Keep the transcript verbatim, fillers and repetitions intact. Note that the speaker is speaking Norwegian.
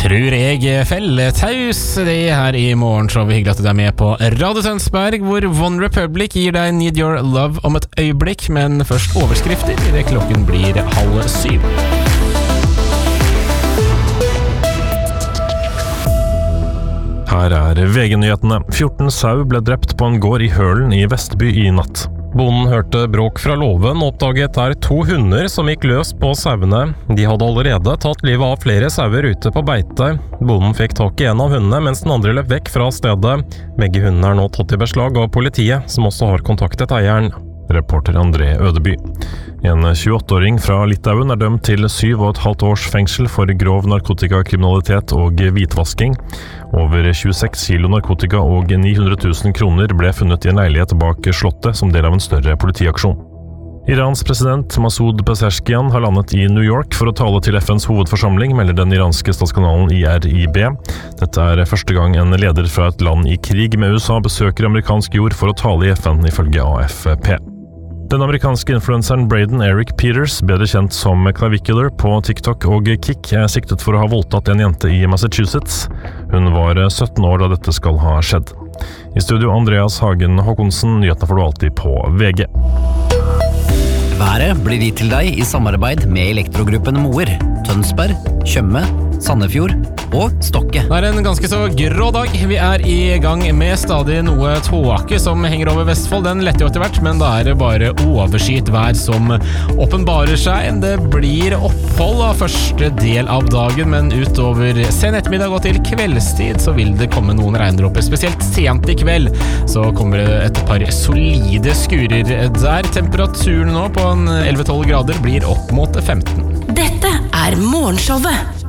Tror jeg felletaus, det her i morgenshowet. Hyggelig at du er med på Radio Tønsberg, hvor One Republic gir deg Need Your Love om et øyeblikk, men først overskrifter i det klokken blir halv syv. Her er V G-nyhetene. fjorten sau ble drept på en gård i Hølen i Vestby i natt. Bonden hørte bråk fra låven og oppdaget der to hunder som gikk løs på sauene. De hadde allerede tatt livet av flere sauer ute på beite. Bonden fikk tak i en av hundene, mens den andre løp vekk fra stedet. Begge hundene er nå tatt i beslag av politiet, som også har kontaktet eieren. Reporter André Ødeby. En tjueåtte-åring fra Litauen er dømt til syv og et halvt års fengsel for grov narkotikakriminalitet og hvitvasking. Over tjueseks kilo narkotika og ni hundre tusen kroner ble funnet i en leilighet bak slottet som del av en større politiaksjon. Irans president Masoud Pezeshkian har landet i New York for å tale til F N's hovedforsamling, melder den iranske statskanalen I R I B. Dette er første gang en leder fra et land i krig med U S A besøker amerikansk jord for å tale i F N, ifølge A F P. Den amerikanske influenseren Braden Eric Peters, bedre kjent som Clavicular på TikTok og Kik, er siktet for å ha voldtatt en jente i Massachusetts. Hun var sytten år da dette skal ha skjedd. I studio Andreas Hagen Håkonsen, nyhetene får du alltid på V G. Været blir gitt til deg i samarbeid med Elektrogruppen Moer, Tønsberg, Tjøme, Sandefjord og Stokke. Det er en ganske så grå dag. Vi er i gang med stadig noe tåke som henger over Vestfold. Den letter jo etter hvert, men da er det bare overskyet vær som åpenbarer seg. Det blir opphold av første del av dagen, men utover sen ettermiddag og til kveldstid så vil det komme noen regndråper. Spesielt sent i kveld så kommer det et par solide skurer der. Temperaturen nå på elleve til tolv grader blir opp mot femten. Dette er morgenshowet.